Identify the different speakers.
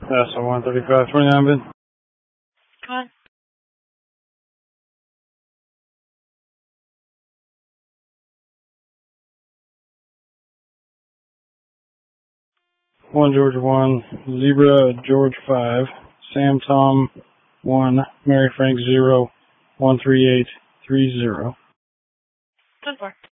Speaker 1: So 13529, Ben.
Speaker 2: Come on.
Speaker 1: 1 George 1, Zebra George 5, Sam Tom 1, Mary Frank 0, 13830.
Speaker 2: 10-4.